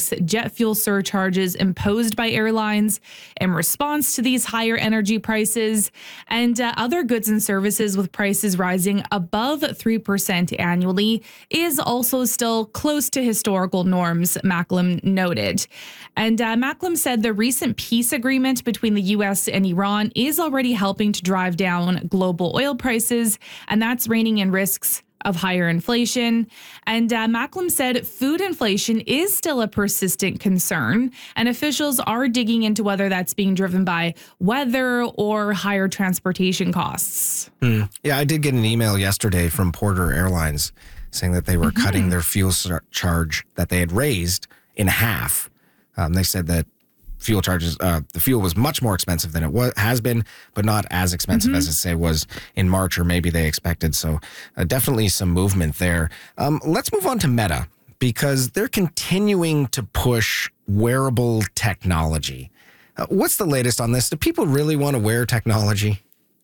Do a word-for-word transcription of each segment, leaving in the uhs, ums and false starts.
reflects jet fuel surcharges imposed by airlines in response to these higher energy prices, and uh, other goods and services with prices rising above three percent annually is also still close to historical norms, Macklem noted. And uh, Macklem said the recent peace agreement between the U S and Iran is already helping to drive down global oil prices, and that's reining in risks of higher inflation. And uh, Macklem said food inflation is still a persistent concern, and officials are digging into whether that's being driven by weather or higher transportation costs. Mm. Yeah, I did get an email yesterday from Porter Airlines saying that they were mm-hmm. cutting their fuel charge that they had raised in half. Um, they said that fuel charges, uh, the fuel was much more expensive than it was, has been, but not as expensive mm-hmm. as it say was in March, or maybe they expected. So uh, definitely some movement there. Um, let's move on to Meta, because they're continuing to push wearable technology. Uh, what's the latest on this? Do people really want to wear technology?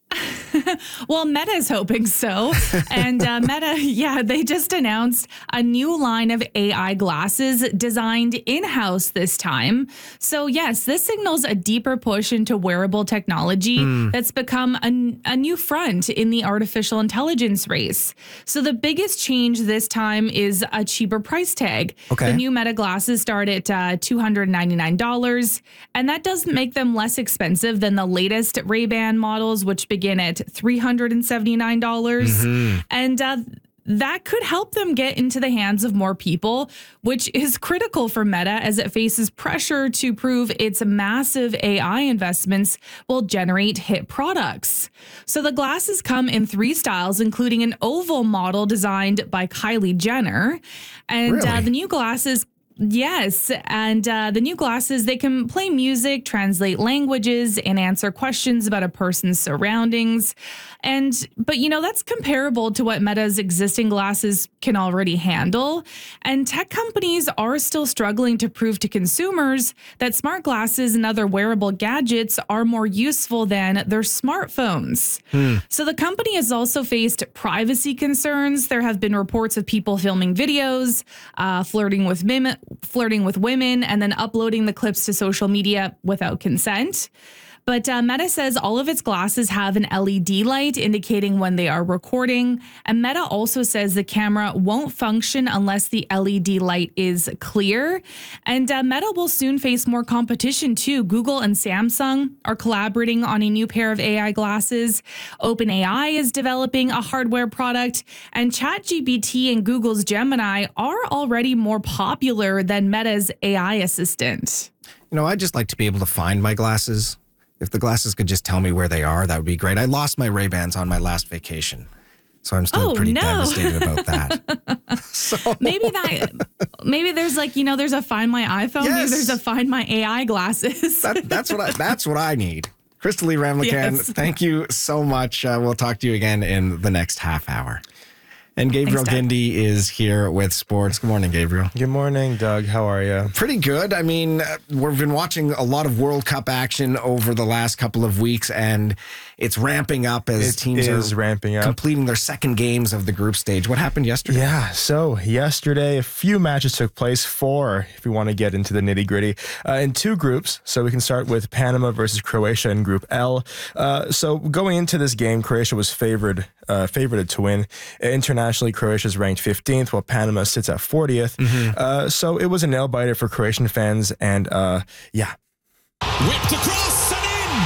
Well, Meta is hoping so. And uh, Meta, yeah, they just announced a new line of A I glasses designed in-house this time. So, yes, this signals a deeper push into wearable technology mm. that's become a, a new front in the artificial intelligence race. So the biggest change this time is a cheaper price tag. Okay. The new Meta glasses start at uh, two hundred ninety-nine dollars, and that doesn't make them less expensive than the latest Ray-Ban models, which begin at three hundred seventy-nine dollars. Mm-hmm. And uh, that could help them get into the hands of more people, which is critical for Meta as it faces pressure to prove its massive A I investments will generate hit products. So the glasses come in three styles, including an oval model designed by Kylie Jenner. And really? uh, the new glasses Yes, and uh, the new glasses, they can play music, translate languages, and answer questions about a person's surroundings. And, but you know, that's comparable to what Meta's existing glasses can already handle. And tech companies are still struggling to prove to consumers that smart glasses and other wearable gadgets are more useful than their smartphones. Hmm. So the company has also faced privacy concerns. There have been reports of people filming videos, uh, flirting with women, flirting with women, and then uploading the clips to social media without consent. But uh, Meta says all of its glasses have an L E D light indicating when they are recording. And Meta also says the camera won't function unless the L E D light is clear. And uh, Meta will soon face more competition too. Google and Samsung are collaborating on a new pair of A I glasses. OpenAI is developing a hardware product. And ChatGPT and Google's Gemini are already more popular than Meta's A I assistant. You know, I'd just like to be able to find my glasses. If the glasses could just tell me where they are, that would be great. I lost my Ray-Bans on my last vacation, so I'm still oh, pretty no. devastated about that. so. Maybe that, maybe there's like, you know, there's a Find My iPhone. Yes. Maybe there's a Find My A I glasses. that, that's what I, that's what I need. Crystalie Ramlichan, Yes. thank you so much. Uh, we'll talk to you again in the next half hour. And Gabriel Thanks, Gindi is here with sports. Good morning, Gabriel. Good morning, Doug. How are you? Pretty good. I mean, uh, we've been watching a lot of World Cup action over the last couple of weeks, and it's ramping up as it teams is are ramping up. completing their second games of the group stage. What happened yesterday? Yeah, so yesterday, a few matches took place, four, if we want to get into the nitty gritty, uh, in two groups. So we can start with Panama versus Croatia in Group L. Uh, so going into this game, Croatia was favored, uh, favorited to win. Internationally, Croatia is ranked fifteenth, while Panama sits at fortieth. Mm-hmm. Uh, so it was a nail-biter for Croatian fans, and uh, yeah. Whipped across and in!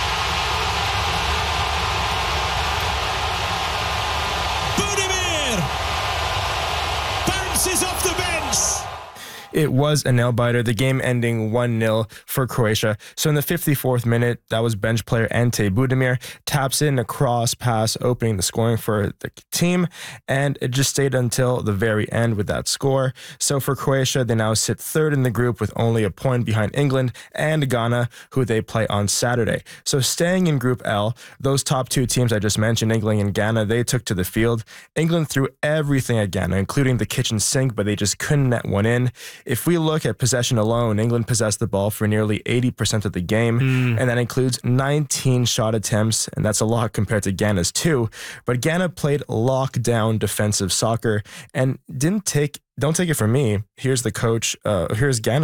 Budimir bounces off the bench. It was a nail-biter, the game ending one nil for Croatia. So in the fifty-fourth minute, that was bench player Ante Budimir, taps in a cross pass, opening the scoring for the team, and it just stayed until the very end with that score. So for Croatia, they now sit third in the group with only a point behind England and Ghana, who they play on Saturday. So staying in Group L, those top two teams I just mentioned, England and Ghana, they took to the field. England threw everything at Ghana, including the kitchen sink, but they just couldn't net one in. If we look at possession alone, England possessed the ball for nearly eighty percent of the game, mm. and that includes nineteen shot attempts, and that's a lot compared to Ghana's two. But Ghana played lockdown defensive soccer and didn't take, don't take it from me, here's the coach, uh, here's Ghana.